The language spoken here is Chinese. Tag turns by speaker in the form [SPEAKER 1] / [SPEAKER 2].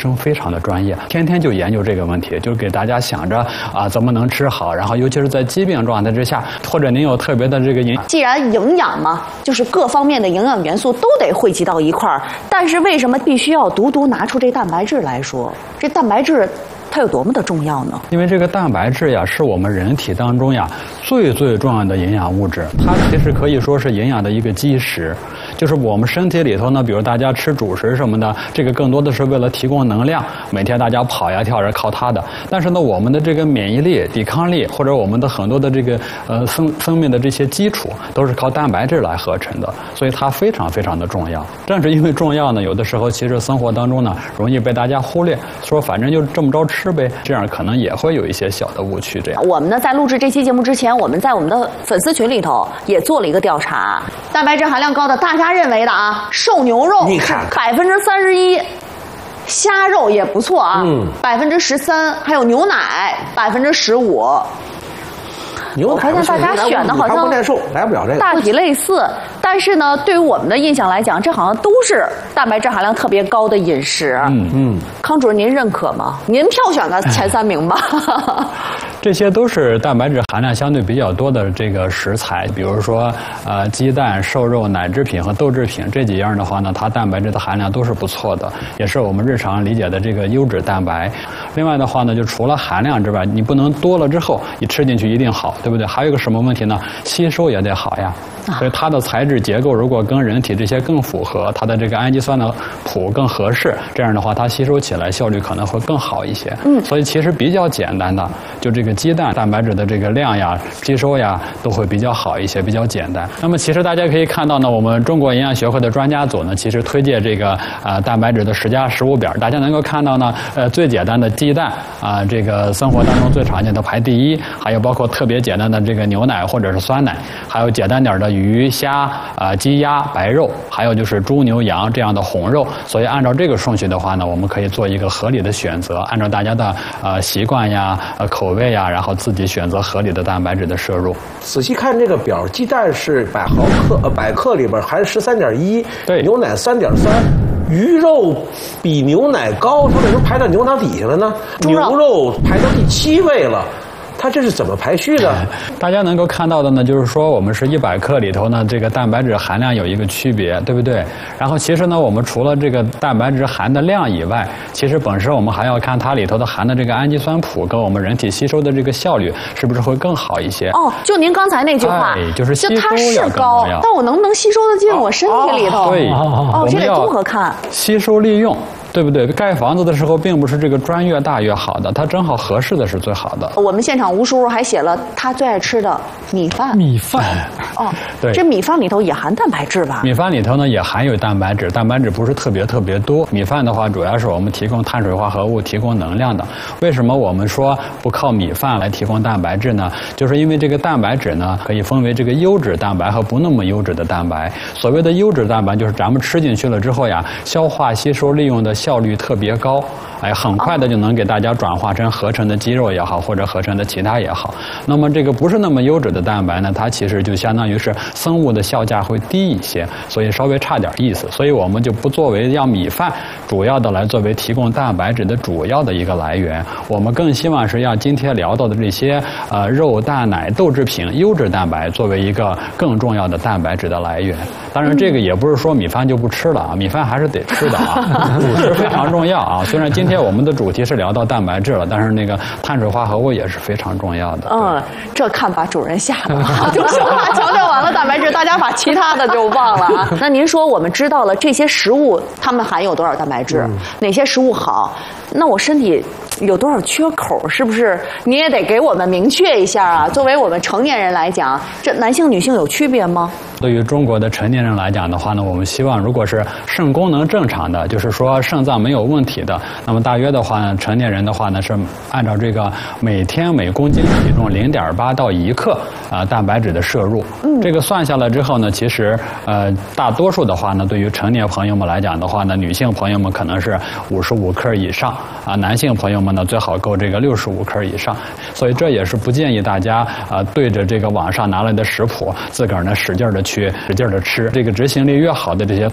[SPEAKER 1] 生非常的专业，天天就研究这个问题，就是给大家想着啊怎么能吃好，然后尤其是在疾病状态之下，或者您有特别的这个
[SPEAKER 2] 既然营养嘛，就是各方面的营养元素都得汇集到一块儿，但是为什么必须要独独拿出这蛋白质来说？这蛋白质它有多么的重要呢？
[SPEAKER 1] 因为这个蛋白质呀，是我们人体当中呀最重要的营养物质，它其实可以说是营养的一个基石。就是我们身体里头呢，比如大家吃主食什么的，这个更多的是为了提供能量，每天大家跑呀跳是靠它的。但是呢，我们的这个免疫力、抵抗力，或者我们的很多的这个生命的这些基础，都是靠蛋白质来合成的，所以它非常的重要。正是因为重要呢，有的时候其实生活当中呢，容易被大家忽略，说反正就这么着吃呗，这样可能也会有一些小的误区。这样，
[SPEAKER 2] 我们呢在录制这期节目之前，我们在我们的粉丝群里头也做了一个调查，蛋白质含量高的大家认为的啊，瘦牛肉
[SPEAKER 3] 你看
[SPEAKER 2] 31%，虾肉也不错啊，13%，还有牛奶15%。我发现大家选的好像
[SPEAKER 3] 来不了这个，
[SPEAKER 2] 大体类似，但是呢，对于我们的印象来讲，这好像都是蛋白质含量特别高的饮食。康主任您认可吗？您票选个前3名吧。
[SPEAKER 1] 这些都是蛋白质含量相对比较多的这个食材，比如说鸡蛋、瘦肉、奶制品和豆制品这几样的话呢，它蛋白质的含量都是不错的，也是我们日常理解的这个优质蛋白。另外的话呢，就除了含量之外，你不能多了之后你吃进去一定好，对不对？还有一个什么问题呢？吸收也得好呀。所以它的材质结构如果跟人体这些更符合，它的这个氨基酸的谱更合适，这样的话它吸收起来效率可能会更好一些。所以其实比较简单的，就这个鸡蛋蛋白质的这个量呀、吸收呀都会比较好一些，比较简单。那么其实大家可以看到呢，我们中国营养学会的专家组呢，其实推荐这个蛋白质的10佳食物表，大家能够看到呢，最简单的鸡蛋这个生活当中最常见的排第1，还有包括特别简单的这个牛奶或者是酸奶，还有简单点的鱼虾鸡鸭白肉，还有就是猪牛羊这样的红肉。所以按照这个顺序的话呢，我们可以做一个合理的选择，按照大家的习惯呀、口味呀，然后自己选择合理的蛋白质的摄入。
[SPEAKER 3] 仔细看这个表，鸡蛋是100克里边含13.1，
[SPEAKER 1] 对，
[SPEAKER 3] 牛奶3.3。鱼肉比牛奶高，它为什么排到牛奶底下了呢？牛肉排到第7位了。它这是怎么排序的？
[SPEAKER 1] 大家能够看到的呢，就是说我们是100克里头呢，这个蛋白质含量有一个区别，对不对？然后其实呢，我们除了这个蛋白质含的量以外，其实本身我们还要看它里头的含的这个氨基酸谱跟我们人体吸收的这个效率是不是会更好一些。
[SPEAKER 2] 就您刚才那句话，
[SPEAKER 1] 就是吸收
[SPEAKER 2] 它是高，但我能不能吸收得进我身体里头？
[SPEAKER 1] 对，
[SPEAKER 2] 这得综合看，
[SPEAKER 1] 吸收利用。对不对？盖房子的时候，并不是这个砖越大越好的，它正好合适的是最好的。
[SPEAKER 2] 我们现场吴叔叔还写了他最爱吃的米饭。
[SPEAKER 1] 米饭，对，
[SPEAKER 2] 这米饭里头也含蛋白质吧？
[SPEAKER 1] 米饭里头呢也含有蛋白质，蛋白质不是特别多。米饭的话，主要是我们提供碳水化合物、提供能量的。为什么我们说不靠米饭来提供蛋白质呢？就是因为这个蛋白质呢，可以分为这个优质蛋白和不那么优质的蛋白。所谓的优质蛋白，就是咱们吃进去了之后呀，消化吸收利用的效率特别高，很快的就能给大家转化成合成的肌肉也好，或者合成的其他也好。那么这个不是那么优质的蛋白呢，它其实就相当于是生物的效价会低一些，所以稍微差点意思。所以我们就不作为让米饭主要的来作为提供蛋白质的主要的一个来源，我们更希望是让今天聊到的这些肉蛋奶豆制品优质蛋白作为一个更重要的蛋白质的来源。当然这个也不是说米饭就不吃了啊，米饭还是得吃的啊，主食非常重要啊。虽然今天我们的主题是聊到蛋白质了，但是那个碳水化合物也是非常重要的。
[SPEAKER 2] 这看把主人吓的，就说话强调完了蛋白质，大家把其他的就忘了啊。那您说我们知道了这些食物它们含有多少蛋白质，哪些食物好，那我身体有多少缺口，是不是你也得给我们明确一下啊？作为我们成年人来讲，这男性女性有区别吗？
[SPEAKER 1] 对于中国的成年人来讲的话呢，我们希望如果是肾功能正常的，就是说肾脏没有问题的，那么大约的话呢，成年人的话呢是按照这个每天每公斤体重0.8到1克蛋白质的摄入。这个算下来之后呢，其实大多数的话呢，对于成年朋友们来讲的话呢，女性朋友们可能是55克以上男性朋友们呢最好够这个65克以上。所以这也是不建议大家对着这个网上拿来的食谱自个儿呢使劲的吃。这个执行力越好的这些